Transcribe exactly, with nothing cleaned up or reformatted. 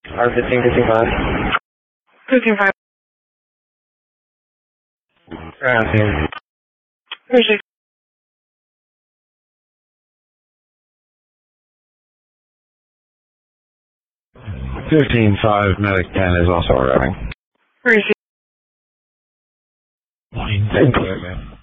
R fifteen, fifteen five. fifteen five. Crossing. Appreciate fifteen five, medic ten is also arriving. Appreciate Thank you, man.